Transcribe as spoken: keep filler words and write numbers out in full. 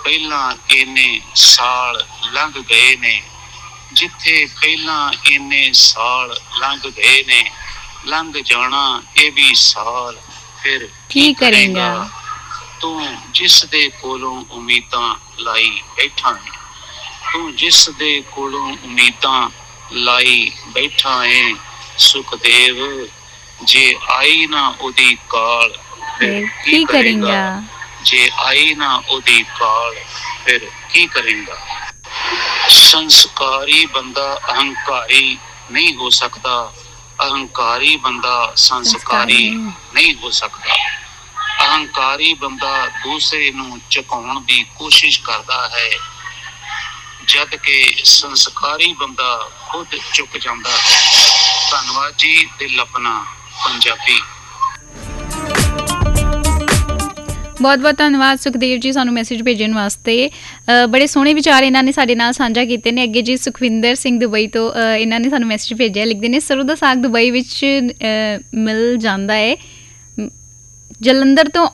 ਪਹਿਲਾਂ ਇੰਨੇ ਸਾਲ ਲੰਘ ਗਏ ਨੇ, ਜਿੱਥੇ ਪਹਿਲਾਂ ਇੰਨੇ ਸਾਲ ਲੰਘ ਗਏ ਨੇ, ਲੰਘ ਜਾਣਾ ਇਹ ਵੀ ਸਾਲ, ਫਿਰ ਕੀ ਕਰੇਂਗਾ। ਤੂੰ ਜਿਸ ਦੇ ਕੋਲੋਂ ਉਮੀਦਾਂ ਲਾਈ ਬੈਠਾ ਹੈ, ਤੂੰ ਜਿਸ ਦੇ ਕੋਲੋਂ ਉਮੀਦਾਂ ਲਾਈ ਬੈਠਾ ਹੈ, ਸੁਖਦੇਵ ਜੇ ਆਈ ਨਾ ਉਹਦੀ ਕਾਲ ਫਿਰ ਕੀ ਕਰੇਂਗਾ। ਜੇ ਆਈ ਨਾ ਉਹਦੀ ਕਾਲ ਫਿਰ ਕੀ ਕਰੇਂਗਾ। ਸੰਸਕਾਰੀ ਬੰਦਾ ਅਹੰਕਾਰੀ ਨਹੀਂ ਹੋ ਸਕਦਾ, ਅਹੰਕਾਰੀ ਬੰਦਾ ਸੰਸਕਾਰੀ ਨਹੀਂ ਹੋ ਸਕਦਾ। ਅਹੰਕਾਰੀ ਬੰਦਾ ਦੂਸਰੇ ਨੂੰ ਝੁਕਾਉਣ ਦੀ ਕੋਸ਼ਿਸ਼ ਕਰਦਾ ਹੈ, ਜਦ ਕਿ ਸੰਸਕਾਰੀ ਬੰਦਾ ਖੁਦ ਝੁਕ ਜਾਂਦਾ ਹੈ। ਧੰਨਵਾਦ ਜੀ। ਦਿਲ ਆਪਣਾ ਪੰਜਾਬੀ। ਬਹੁਤ ਬਹੁਤ ਧੰਨਵਾਦ ਸੁਖਦੇਵ ਜੀ ਸਾਨੂੰ ਮੈਸੇਜ ਭੇਜਣ ਵਾਸਤੇ। ਬੜੇ ਸੋਹਣੇ ਵਿਚਾਰ ਇਹਨਾਂ ਨੇ ਸਾਡੇ ਨਾਲ ਸਾਂਝਾ ਕੀਤੇ ਨੇ। ਅੱਗੇ ਜੀ ਸੁਖਵਿੰਦਰ ਸਿੰਘ ਦੁਬਈ ਤੋਂ ਇਹਨਾਂ ਨੇ ਸਾਨੂੰ ਮੈਸੇਜ ਭੇਜਿਆ, ਲਿਖਦੇ ਨੇ ਸਰੋਂ ਦਾ ਸਾਗ ਦੁਬਈ ਵਿੱਚ ਮਿਲ ਜਾਂਦਾ ਹੈ, ਜਲੰਧਰ ਤੋਂ